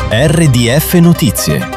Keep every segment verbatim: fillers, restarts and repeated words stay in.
R D F Notizie.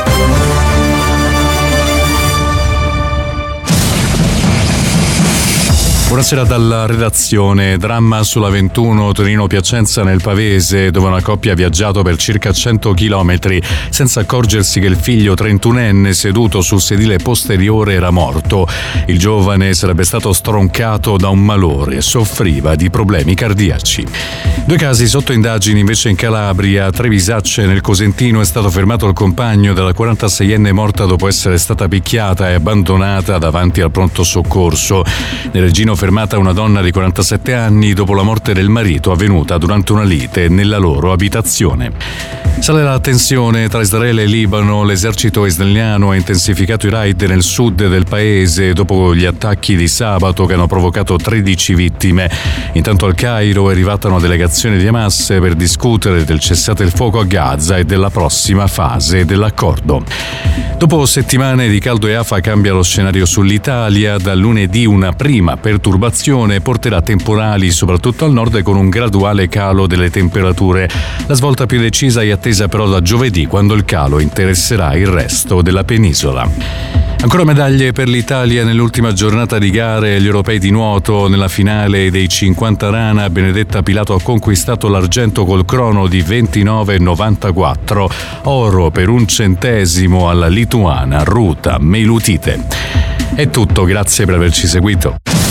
Buonasera dalla redazione. Dramma sulla ventuno Torino-Piacenza nel Pavese, dove una coppia ha viaggiato per circa cento chilometri senza accorgersi che il figlio trentunenne seduto sul sedile posteriore era morto. Il giovane sarebbe stato stroncato da un malore e soffriva di problemi cardiaci. Due casi sotto indagini invece in Calabria. A Trevisacce nel Cosentino è stato fermato il compagno della quarantaseienne morta dopo essere stata picchiata e abbandonata davanti al pronto soccorso. Nel Regino fermata una donna di quarantasette anni dopo la morte del marito avvenuta durante una lite nella loro abitazione. Sale la tensione tra Israele e Libano. L'esercito israeliano ha intensificato i raid nel sud del paese dopo gli attacchi di sabato che hanno provocato tredici vittime. Intanto al Cairo è arrivata una delegazione di Hamas per discutere del cessate il fuoco a Gaza e della prossima fase dell'accordo. Dopo settimane di caldo e afa cambia lo scenario sull'Italia. Da lunedì una prima perturbazione porterà temporali soprattutto al nord con un graduale calo delle temperature. La svolta più decisa è attesa però da giovedì, quando il calo interesserà il resto della penisola. Ancora medaglie per l'Italia nell'ultima giornata di gare agli europei di nuoto. Nella finale dei cinquanta rana Benedetta Pilato ha conquistato l'argento col crono di ventinove novantaquattro, oro per un centesimo alla lituana Ruta Meilutite. È tutto, grazie per averci seguito.